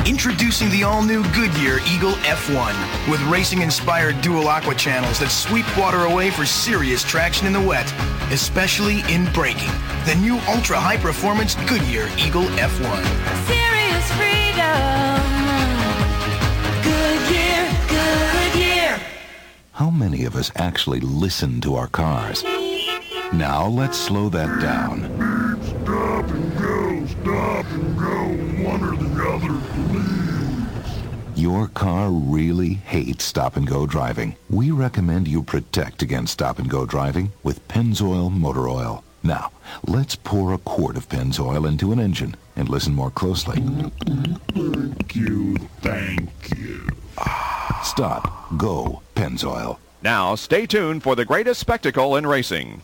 Introducing the all-new Goodyear Eagle F1 with racing-inspired dual aqua channels that sweep water away for serious traction in the wet, especially in braking. The new ultra-high-performance Goodyear Eagle F1. Serious freedom. Goodyear, Goodyear. How many of us actually listen to our cars? Now let's slow that down. Stop and go, one or the other, please. Your car really hates stop-and-go driving. We recommend you protect against stop-and-go driving with Pennzoil Motor Oil. Now, let's pour a quart of Pennzoil into an engine and listen more closely. Thank you. Stop. Go. Pennzoil. Now, stay tuned for the greatest spectacle in racing.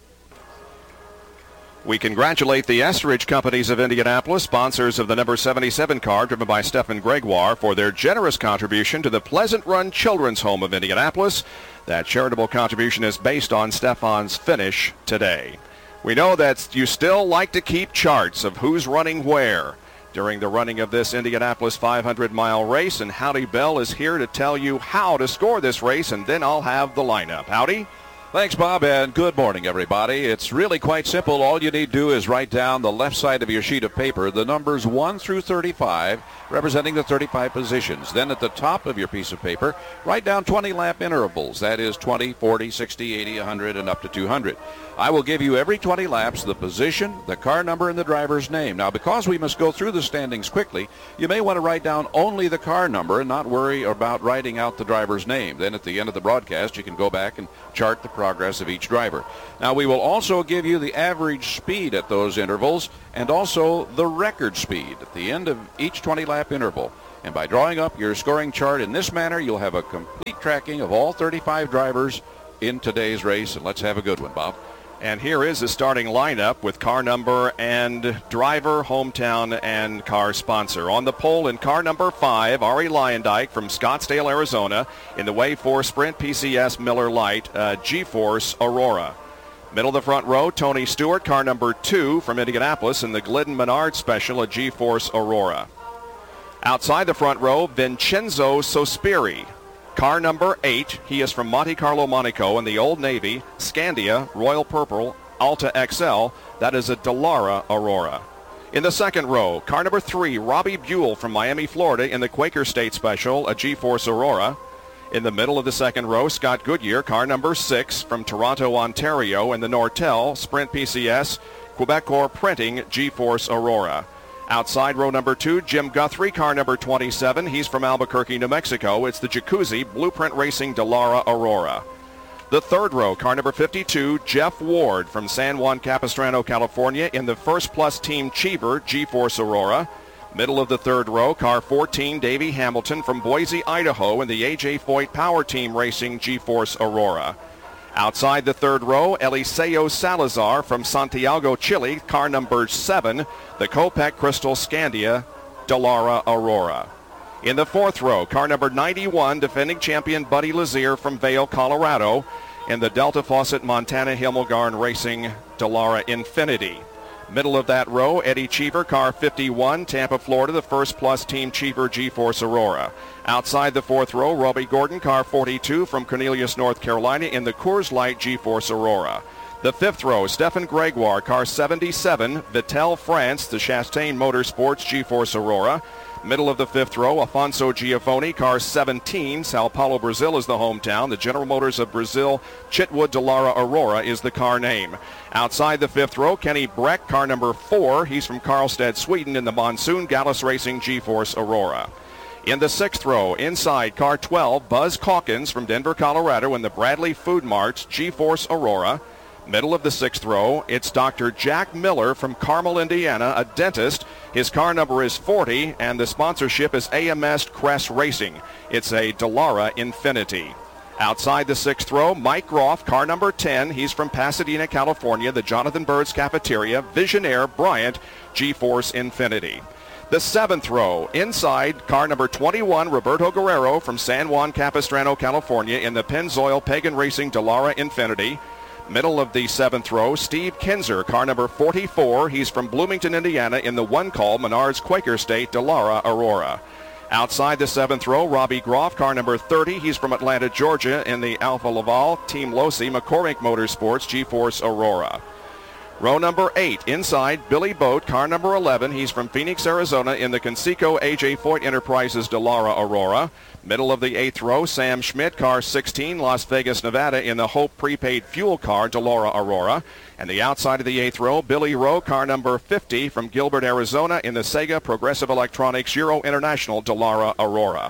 We congratulate the Estridge Companies of Indianapolis, sponsors of the number 77 car driven by Stefan Gregoire, for their generous contribution to the Pleasant Run Children's Home of Indianapolis. That charitable contribution is based on Stefan's finish today. We know that you still like to keep charts of who's running where during the running of this Indianapolis 500-mile race, and Howdy Bell is here to tell you how to score this race, and then I'll have the lineup. Howdy? Thanks, Bob, and good morning, everybody. It's really quite simple. All you need to do is write down the left side of your sheet of paper the numbers 1 through 35, representing the 35 positions. Then at the top of your piece of paper, write down 20 lap intervals. That is 20, 40, 60, 80, 100, and up to 200. I will give you every 20 laps the position, the car number, and the driver's name. Now, because we must go through the standings quickly, you may want to write down only the car number and not worry about writing out the driver's name. Then at the end of the broadcast, you can go back and chart the progress of each driver. Now, we will also give you the average speed at those intervals and also the record speed at the end of each 20-lap interval. And by drawing up your scoring chart in this manner, you'll have a complete tracking of all 35 drivers in today's race. And let's have a good one, Bob. And here is the starting lineup with car number and driver, hometown, and car sponsor. On the pole in car number 5, Ari Leyendijk from Scottsdale, Arizona, in the Wave 4 Sprint PCS Miller Lite G-Force Aurora. Middle of the front row, Tony Stewart, car number 2 from Indianapolis in the Glidden Menard Special, a G-Force Aurora. Outside the front row, Vincenzo Sospiri, car number 8, he is from Monte Carlo, Monaco, in the Old Navy, Scandia, Royal Purple, Alta XL. That is a Dallara Aurora. In the second row, car number 3, Robbie Buell from Miami, Florida, in the Quaker State Special, a G-Force Aurora. In the middle of the second row, Scott Goodyear, car number 6, from Toronto, Ontario, in the Nortel Sprint PCS, Quebecor Printing, G-Force Aurora. Outside row number 2, Jim Guthrie, car number 27. He's from Albuquerque, New Mexico. It's the Jacuzzi Blueprint Racing Dallara Aurora. The third row, car number 52, Jeff Ward from San Juan Capistrano, California, in the First Plus Team Cheever G-Force Aurora. Middle of the third row, car 14, Davey Hamilton from Boise, Idaho, in the A.J. Foyt Power Team Racing G-Force Aurora. Outside the third row, Eliseo Salazar from Santiago, Chile, car number 7, the Copec Crystal Scandia Dallara Aurora. In the fourth row, car number 91, defending champion Buddy Lazier from Vail, Colorado, in the Delta Faucet Montana Himmelgarn Racing Dallara Infinity. Middle of that row, Eddie Cheever, car 51, Tampa, Florida, the First Plus Team Cheever G-Force Aurora. Outside the fourth row, Robbie Gordon, car 42, from Cornelius, North Carolina, in the Coors Light G-Force Aurora. The fifth row, Stefan Gregoire, car 77, Vittel, France, the Chastain Motorsports G-Force Aurora. Middle of the fifth row, Afonso Giafoni, car 17, Sao Paulo, Brazil is the hometown. The General Motors of Brazil, Chitwood Dallara Aurora is the car name. Outside the fifth row, Kenny Breck, car number 4. He's from Karlstad, Sweden, in the Monsoon Gallus Racing G-Force Aurora. In the sixth row, inside car 12, Buzz Calkins from Denver, Colorado, in the Bradley Food Marts G-Force Aurora. Middle of the sixth row, it's Dr. Jack Miller from Carmel, Indiana, a dentist. His car number is 40, and the sponsorship is AMS Crest Racing. It's a Dallara Infinity. Outside the sixth row, Mike Groff, car number 10. He's from Pasadena, California, the Jonathan Bird's Cafeteria, Visionaire Bryant, G-Force Infinity. The seventh row, inside, car number 21, Roberto Guerrero from San Juan Capistrano, California, in the Pennzoil Pagan Racing Dallara Infinity. Middle of the 7th row, Steve Kinzer, car number 44. He's from Bloomington, Indiana, in the one-call Menards Quaker State Delara Aurora. Outside the 7th row, Robbie Groff, car number 30. He's from Atlanta, Georgia, in the Alfa Laval Team Losi McCormick Motorsports G-Force Aurora. Row number 8, inside, Billy Boat, car number 11. He's from Phoenix, Arizona, in the Conseco A.J. Foyt Enterprises Delara Aurora. Middle of the 8th row, Sam Schmidt, car 16, Las Vegas, Nevada, in the Hope Prepaid Fuel car Delara Aurora. And the outside of the 8th row, Billy Rowe, car number 50, from Gilbert, Arizona, in the Sega Progressive Electronics Euro International Delara Aurora.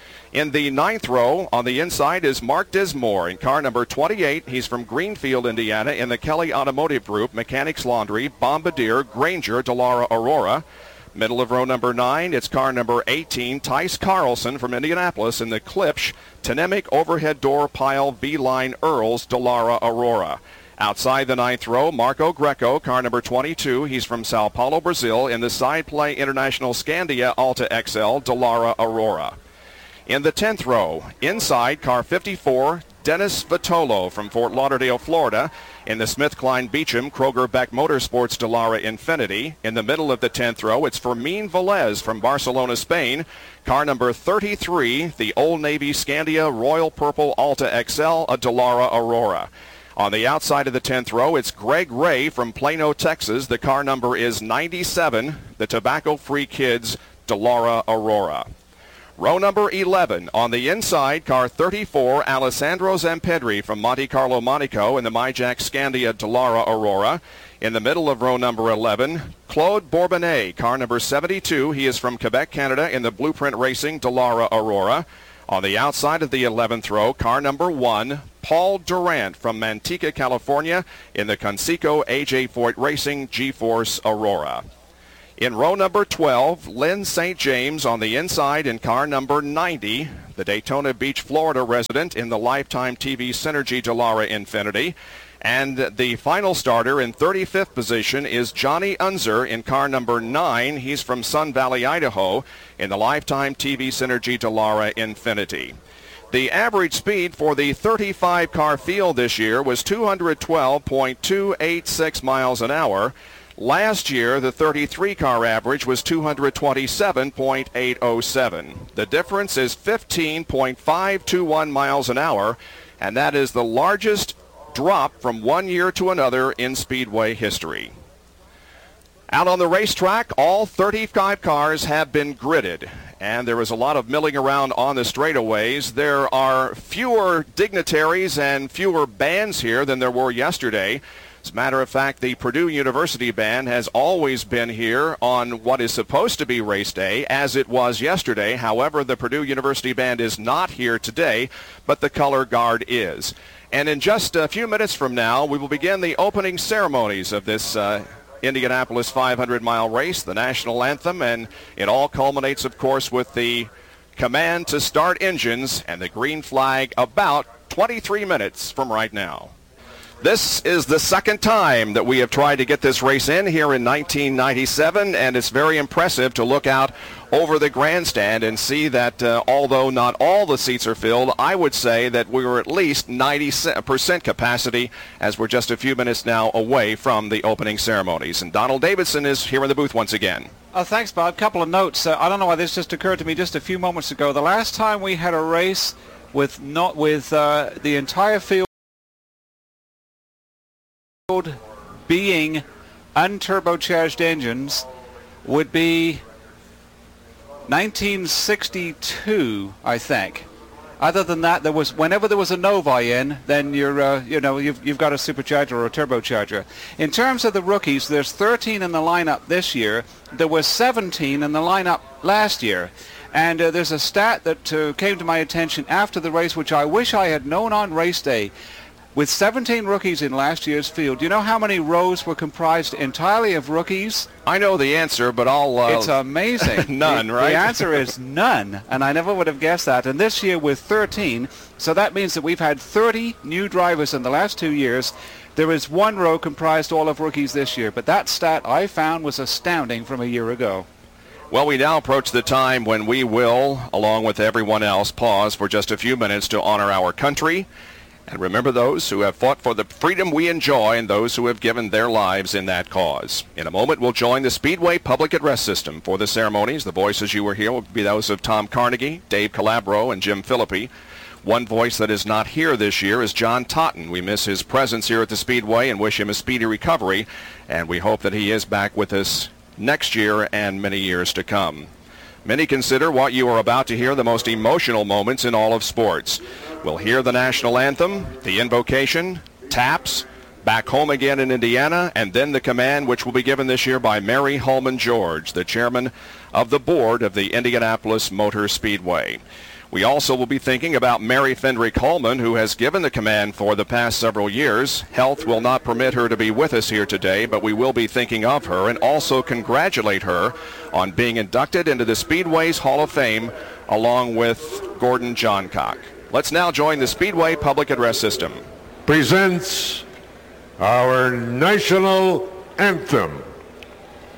In the 9th row, on the inside, is Mark Dismore in car number 28. He's from Greenfield, Indiana, in the Kelly Automotive Group, Mechanics Laundry, Bombardier, Granger, Delara Aurora. Middle of row number 9, it's car number 18, Tice Carlson from Indianapolis, in the Klipsch Tenemic Overhead Door Pile V-Line Earls, Delara Aurora. Outside the 9th row, Marco Greco, car number 22. He's from Sao Paulo, Brazil, in the Side Play International Scandia Alta XL, Delara Aurora. In the 10th row, inside, car 54, Dennis Vitolo from Fort Lauderdale, Florida, in the SmithKline Beecham Kroger Beck Motorsports Delara Infinity. In the middle of the 10th row, it's Fermín Velez from Barcelona, Spain, car number 33, the Old Navy Scandia Royal Purple Alta XL, a Delara Aurora. On the outside of the 10th row, it's Greg Ray from Plano, Texas. The car number is 97, the Tobacco Free Kids Delara Aurora. Row number 11, on the inside, car 34, Alessandro Zampedri from Monte Carlo, Monaco, in the MyJack Scandia Delara Aurora. In the middle of row number 11, Claude Bourbonnais, car number 72. He is from Quebec, Canada, in the Blueprint Racing Delara Aurora. On the outside of the 11th row, car number 1, Paul Durant from Manteca, California, in the Conseco A.J. Foyt Racing G-Force Aurora. In row number 12, Lynn St. James on the inside in car number 90, the Daytona Beach, Florida resident in the Lifetime TV Synergy Delara Infinity. And the final starter in 35th position is Johnny Unzer in car number 9. He's from Sun Valley, Idaho, in the Lifetime TV Synergy Delara Infinity. The average speed for the 35-car field this year was 212.286 miles an hour. Last year, the 33-car average was 227.807. The difference is 15.521 miles an hour, and that is the largest drop from one year to another in Speedway history. Out on the racetrack, all 35 cars have been gridded, and there is a lot of milling around on the straightaways. There are fewer dignitaries and fewer bands here than there were yesterday. As a matter of fact, the Purdue University Band has always been here on what is supposed to be race day, as it was yesterday. However, the Purdue University Band is not here today, but the color guard is. And in just a few minutes from now, we will begin the opening ceremonies of this Indianapolis 500-mile race, the national anthem, and it all culminates, of course, with the command to start engines and the green flag about 23 minutes from right now. This is the second time that we have tried to get this race in here in 1997, and it's very impressive to look out over the grandstand and see that although not all the seats are filled, I would say that we were at least 90% capacity as we're just a few minutes now away from the opening ceremonies. And Donald Davidson is here in the booth once again. Thanks, Bob. Couple of notes. I don't know why this just occurred to me just a few moments ago. The last time we had a race with the entire field being unturbocharged engines would be 1962, I think. Other than that, whenever there was a Novi in, then you've got a supercharger or a turbocharger. In terms of the rookies, there's 13 in the lineup this year. There was 17 in the lineup last year. And there's a stat that came to my attention after the race, which I wish I had known on race day. With 17 rookies in last year's field, do you know how many rows were comprised entirely of rookies? I know the answer, but It's amazing. None, right? The answer is none, and I never would have guessed that. And this year with 13, so that means that we've had 30 new drivers in the last 2 years. There is one row comprised all of rookies this year, but that stat I found was astounding from a year ago. Well, we now approach the time when we will, along with everyone else, pause for just a few minutes to honor our country And remember those who have fought for the freedom we enjoy and those who have given their lives in that cause. In a moment, we'll join the Speedway public address system for the ceremonies. The voices you will hear will be those of Tom Carnegie, Dave Calabro, and Jim Philippi. One voice that is not here this year is John Totten. We miss his presence here at the Speedway and wish him a speedy recovery, and we hope that he is back with us next year and many years to come. Many consider what you are about to hear the most emotional moments in all of sports. We'll hear the national anthem, the invocation, taps, back home again in Indiana, and then the command, which will be given this year by Mary Holman George, the chairman of the board of the Indianapolis Motor Speedway. We also will be thinking about Mary Fendrick Holman, who has given the command for the past several years. Health will not permit her to be with us here today, but we will be thinking of her and also congratulate her on being inducted into the Speedway's Hall of Fame along with Gordon Johncock. Let's now join the Speedway public address system. Presents our national anthem.